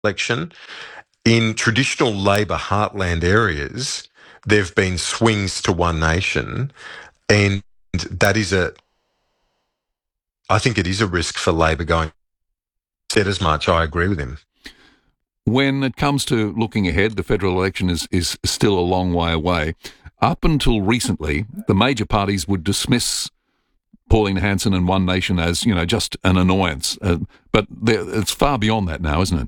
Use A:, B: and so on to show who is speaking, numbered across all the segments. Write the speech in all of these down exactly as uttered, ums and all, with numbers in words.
A: election, in traditional Labor heartland areas, there have been swings to One Nation, and that is a, I think it is a risk for Labor going. Said as much. I agree with him.
B: When it comes to looking ahead, the federal election is, is still a long way away. Up until recently, the major parties would dismiss Pauline Hanson and One Nation as, you know, just an annoyance. Uh, but it's far beyond that now, isn't it?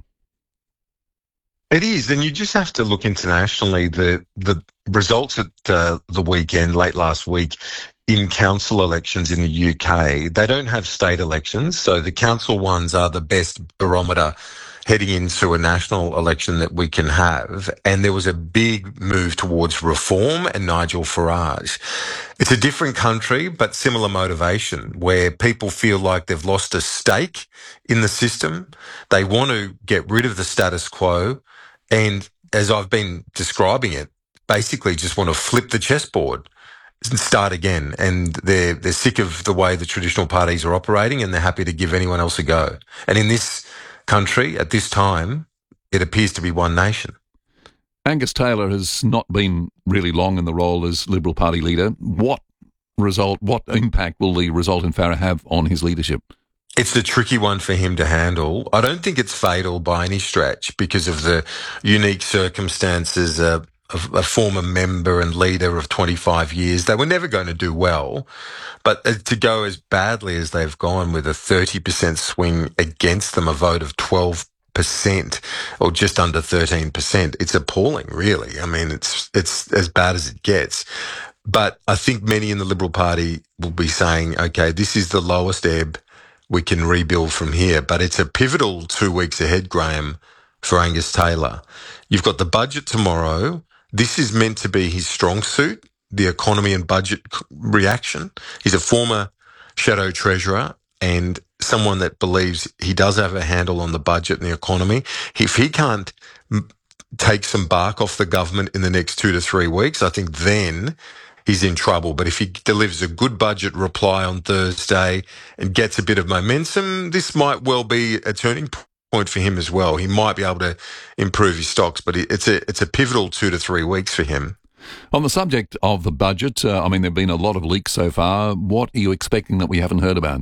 A: It is, and you just have to look internationally. The the results at uh, the weekend, late last week, in council elections in the U K, they don't have state elections, so the council ones are the best barometer heading into a national election that we can have. And there was a big move towards reform and Nigel Farage. It's a different country, but similar motivation, where people feel like they've lost a stake in the system. They want to get rid of the status quo. And as I've been describing it, basically just want to flip the chessboard and start again. And they're, they're sick of the way the traditional parties are operating, and they're happy to give anyone else a go. And in this country, at this time, it appears to be One Nation.
B: Angus Taylor has not been really long in the role as Liberal Party leader. What result, what impact will the result in Farah have on his leadership?
A: It's a tricky one for him to handle. I don't think it's fatal by any stretch because of the unique circumstances. Uh, a, a former member and leader of twenty-five years, they were never going to do well. But to go as badly as they've gone with a thirty percent swing against them, a vote of twelve percent or just under thirteen percent, it's appalling, really. I mean, it's it's as bad as it gets. But I think many in the Liberal Party will be saying, okay, this is the lowest ebb. We can rebuild from here. But it's a pivotal two weeks ahead, Graham, for Angus Taylor. You've got the budget tomorrow. This is meant to be his strong suit, the economy and budget reaction. He's a former shadow treasurer and someone that believes he does have a handle on the budget and the economy. If he can't m- take some bark off the government in the next two to three weeks, I think then he's in trouble. But if he delivers a good budget reply on Thursday and gets a bit of momentum, this might well be a turning point for him as well. He might be able to improve his stocks, but it's a it's a pivotal two to three weeks for him.
B: On the subject of the budget, uh, I mean, there have been a lot of leaks so far. What are you expecting that we haven't heard about?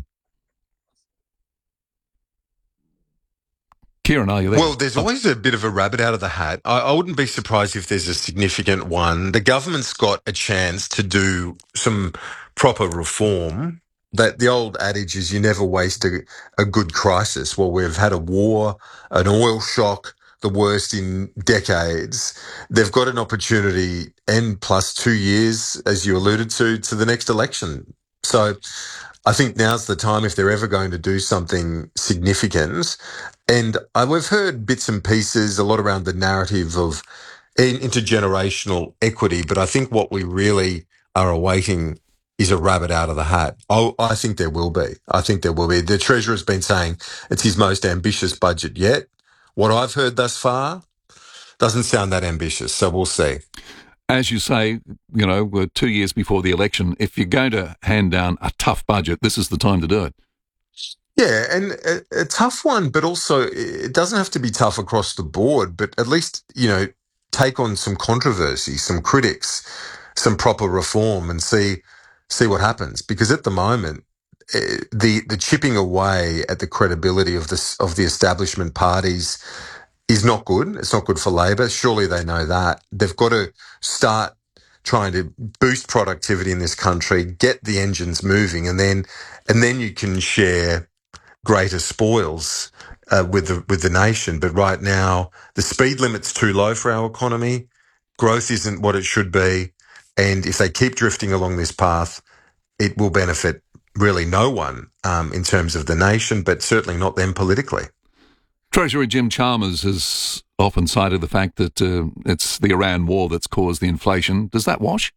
B: Kieran, are you there?
A: Well, there's always a bit of a rabbit out of the hat. I, I wouldn't be surprised if there's a significant one. The government's got a chance to do some proper reform. That the old adage is you never waste a, a good crisis. Well, we've had a war, an oil shock, the worst in decades. They've got an opportunity, and plus two years, as you alluded to, to the next election. So I think now's the time if they're ever going to do something significant. And uh, we've heard bits and pieces, a lot around the narrative of in, intergenerational equity, but I think what we really are awaiting is a rabbit out of the hat. Oh, I think there will be. I think there will be. The Treasurer's been saying it's his most ambitious budget yet. What I've heard thus far doesn't sound that ambitious, so we'll see.
B: As you say, you know, we're two years before the election. If you're going to hand down a tough budget, this is the time to do it.
A: Yeah, and a, a tough one, but also it doesn't have to be tough across the board, but at least, you know, take on some controversy, some critics, some proper reform and see see what happens. Because at the moment, the the chipping away at the credibility of this of the establishment parties is not good. It's not good for Labor. Surely they know that. They've got to start trying to boost productivity in this country, get the engines moving, and then and then you can share greater spoils uh, with the with the nation. But right now, the speed limit's too low for our economy. Growth isn't what it should be, and if they keep drifting along this path, it will benefit really no one um, in terms of the nation, but certainly not them politically.
B: Treasurer Jim Chalmers has often cited the fact that uh, it's the Iran war that's caused the inflation. Does that wash?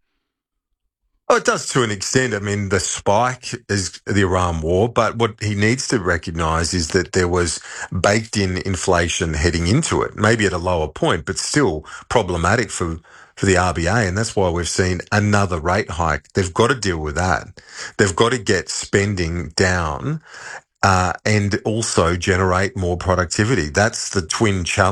A: Oh, it does to an extent. I mean, the spike is the Iran war, but what he needs to recognise is that there was baked-in inflation heading into it, maybe at a lower point, but still problematic for, for the R B A, and that's why we've seen another rate hike. They've got to deal with that. They've got to get spending down. uh, and also generate more productivity. That's the twin challenge.